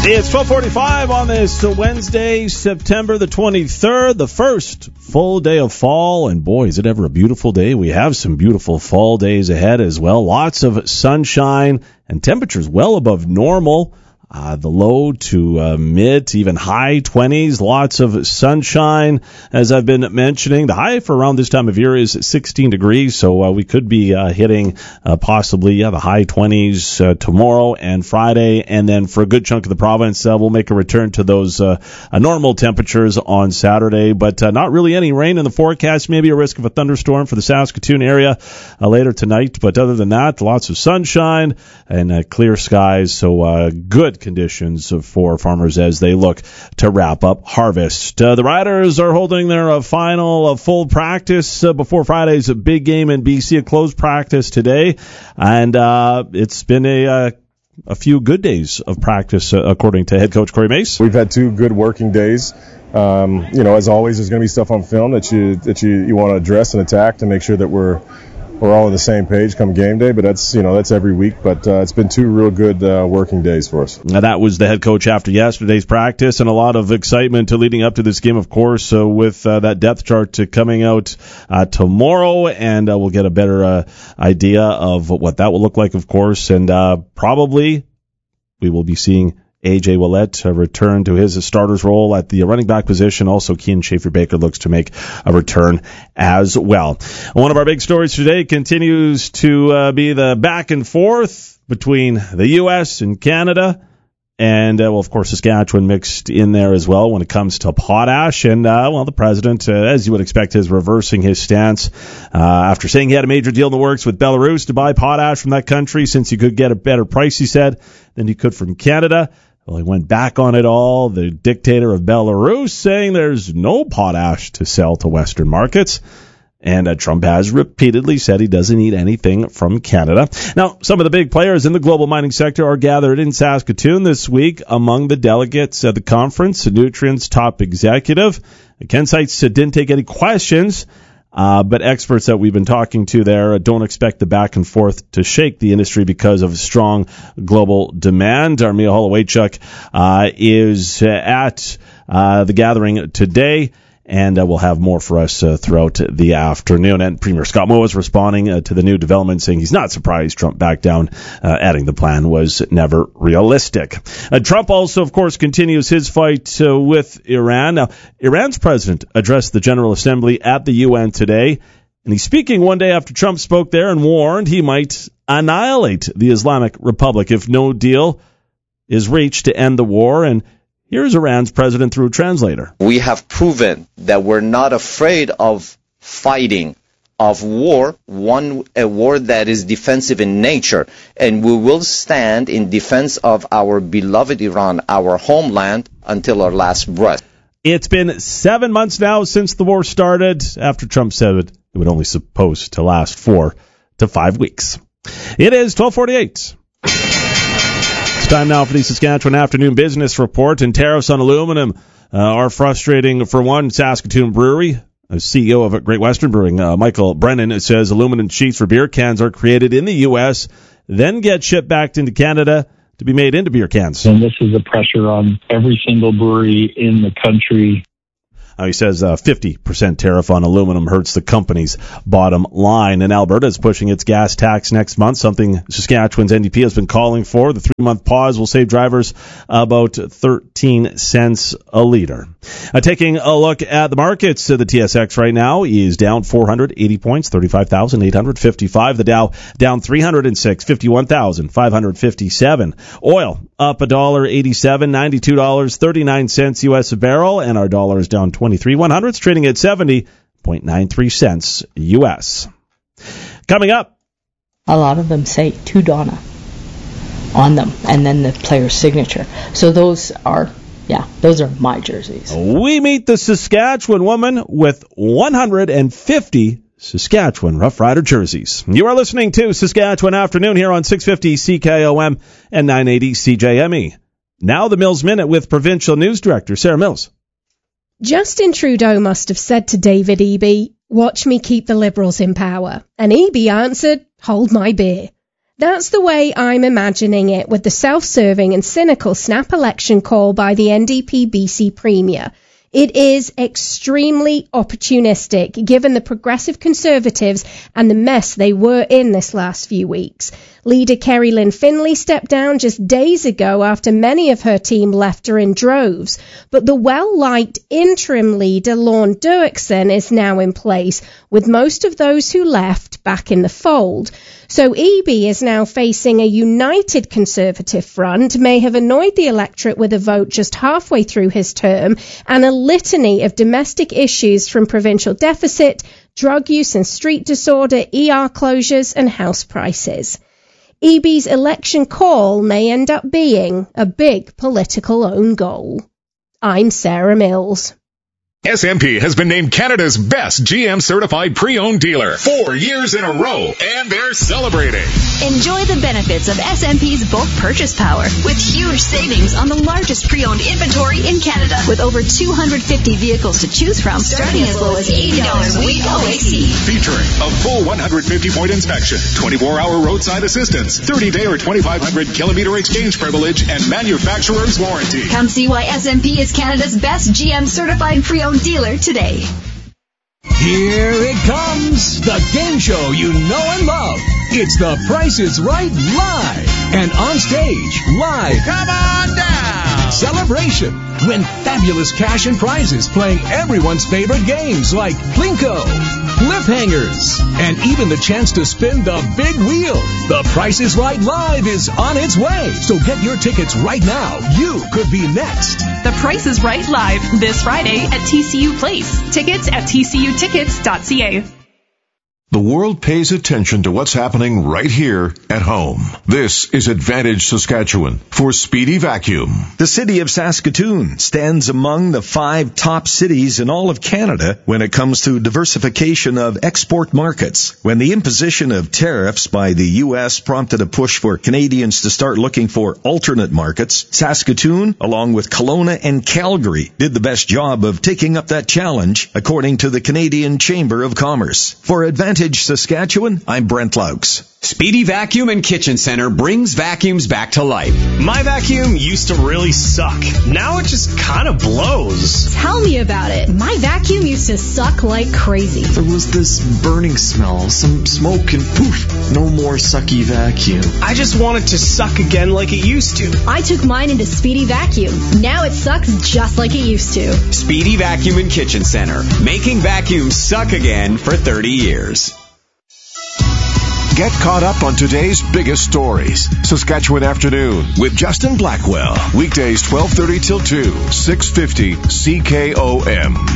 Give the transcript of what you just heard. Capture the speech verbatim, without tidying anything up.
It's twelve forty-five on this Wednesday, September the twenty-third, the first full day of fall. And boy, is it ever a beautiful day. We have some beautiful fall days ahead as well. Lots of sunshine and temperatures well above normal. Uh, the low to uh, mid to even high twenties, lots of sunshine, as I've been mentioning. The high for around this time of year is sixteen degrees, so uh, we could be uh, hitting uh, possibly yeah, the high twenties uh, tomorrow and Friday, and then for a good chunk of the province, uh, we'll make a return to those uh, uh, normal temperatures on Saturday, but uh, not really any rain in the forecast, maybe a risk of a thunderstorm for the Saskatoon area uh, later tonight, but other than that, lots of sunshine and uh, clear skies, so uh, good conditions for farmers as they look to wrap up harvest. Uh, the Riders are holding their uh, final uh, full practice uh, before Friday's a big game in B C, a closed practice today, and uh, it's been a uh, a few good days of practice, uh, according to head coach Corey Mace. We've had two good working days. Um, you know, as always, there's going to be stuff on film that you that you, you want to address and attack to make sure that we're we're all on the same page come game day, but that's, you know, that's every week. But uh, it's been two real good uh, working days for us. Now, that was the head coach after yesterday's practice, and a lot of excitement leading up to this game, of course, so with uh, that depth chart coming out uh, tomorrow, and uh, we'll get a better uh, idea of what that will look like, of course, and uh, probably we will be seeing A J Ouellette uh, return to his starter's role at the running back position. Also, Kean Schaefer-Baker looks to make a return as well. One of our big stories today continues to uh, be the back and forth between the U S and Canada. And, uh, well, of course, Saskatchewan mixed in there as well when it comes to potash. And, uh, well, the president, uh, as you would expect, is reversing his stance uh, after saying he had a major deal in the works with Belarus to buy potash from that country since he could get a better price, he said, than he could from Canada. Well, he went back on it all, the dictator of Belarus, saying there's no potash to sell to Western markets. And uh, Trump has repeatedly said he doesn't need anything from Canada. Now, some of the big players in the global mining sector are gathered in Saskatoon this week. Among the delegates at the conference, Nutrien's top executive. Ken Seitz didn't take any questions, uh, but experts that we've been talking to there don't expect the back and forth to shake the industry because of strong global demand. Armia Holowaychuk uh, is at uh, the gathering today, and uh, we'll have more for us uh, throughout the afternoon. And Premier Scott Moe is responding uh, to the new development, saying he's not surprised Trump backed down, uh, adding the plan was never realistic. Uh, Trump also, of course, continues his fight uh, with Iran. Now, Iran's president addressed the General Assembly at the U N today, and he's speaking one day after Trump spoke there and warned he might annihilate the Islamic Republic if no deal is reached to end the war. And here's Iran's president through a translator. We have proven that we're not afraid of fighting, of war, one a war that is defensive in nature, and we will stand in defense of our beloved Iran, our homeland, until our last breath. It's been seven months now since the war started, after Trump said it would only supposed to last four to five weeks. It is twelve forty-eight. It's time now for the Saskatchewan Afternoon Business Report, and tariffs on aluminum uh, are frustrating for one Saskatoon brewery. A C E O of Great Western Brewing, uh, Michael Brennan, says aluminum sheets for beer cans are created in the U S, then get shipped back into Canada to be made into beer cans. And this is a pressure on every single brewery in the country. Uh, he says uh, fifty percent tariff on aluminum hurts the company's bottom line. And Alberta is pushing its gas tax next month, something Saskatchewan's N D P has been calling for. The three-month pause will save drivers about thirteen cents a liter. Uh, taking a look at the markets, uh, the T S X right now is down four hundred eighty points, thirty-five thousand eight hundred fifty-five. The Dow down three hundred six, fifty-one thousand five hundred fifty-seven. Oil up one dollar eighty-seven, ninety-two dollars and thirty-nine cents U S a barrel, and our dollar is down twenty-three one hundredths, trading at seventy point nine three cents U S. Coming up, a lot of them say to Donna on them, and then the player's signature. So those are, yeah, those are my jerseys. We meet the Saskatchewan woman with one hundred fifty Saskatchewan Rough Rider jerseys. You are listening to Saskatchewan Afternoon here on six fifty C K O M and nine eighty C J M E. Now the Mills Minute with Provincial News Director Sarah Mills. Justin Trudeau must have said to David Eby, "Watch me keep the Liberals in power." And Eby answered, "Hold my beer." That's the way I'm imagining it with the self-serving and cynical snap election call by the N D P B C Premier. It is extremely opportunistic, given the Progressive Conservatives and the mess they were in this last few weeks. Leader Kerry Lynn Finlay stepped down just days ago after many of her team left her in droves. But the well-liked interim leader, Lorne Dirksen, is now in place, with most of those who left back in the fold. So Eby is now facing a united Conservative front, may have annoyed the electorate with a vote just halfway through his term, and a litany of domestic issues from provincial deficit, drug use and street disorder, E R closures and house prices. Eby's election call may end up being a big political own goal. I'm Sarah Mills. S M P has been named Canada's best G M certified pre-owned dealer four years in a row, and they're celebrating. Enjoy the benefits of S M P's bulk purchase power with huge savings on the largest pre-owned inventory in Canada, with over two hundred fifty vehicles to choose from, starting as low as eighty dollars a week O A C. Featuring a full one hundred fifty point inspection, twenty-four hour roadside assistance, thirty day or twenty-five hundred kilometer exchange privilege, and manufacturer's warranty. Come see why S M P is Canada's best G M certified pre-owned dealer today. Here it comes, the game show you know and love. It's The Price is Right Live. And on stage, live, come on down, Celebration. Win fabulous cash and prizes playing everyone's favorite games like Plinko, Cliffhangers, and even the chance to spin the big wheel. The Price is Right Live is on its way. So get your tickets right now. You could be next. The Price is Right Live this Friday at T C U Place. Tickets at t c u tickets dot c a. The world pays attention to what's happening right here at home. This is Advantage Saskatchewan for Speedy Vacuum. The city of Saskatoon stands among the five top cities in all of Canada when it comes to diversification of export markets. When the imposition of tariffs by the U S prompted a push for Canadians to start looking for alternate markets, Saskatoon, along with Kelowna and Calgary, did the best job of taking up that challenge, according to the Canadian Chamber of Commerce. For Advantage Saskatchewan, I'm Brent Laux. Speedy Vacuum and Kitchen Center brings vacuums back to life. My vacuum used to really suck. Now it just kind of blows. Tell me about it. My vacuum used to suck like crazy. There was this burning smell, some smoke, and poof, no more sucky vacuum. I just want it to suck again like it used to. I took mine into Speedy Vacuum. Now it sucks just like it used to. Speedy Vacuum and Kitchen Center, making vacuums suck again for thirty years. Get caught up on today's biggest stories. Saskatchewan Afternoon with Justin Blackwell. Weekdays twelve thirty till two, six fifty C K O M.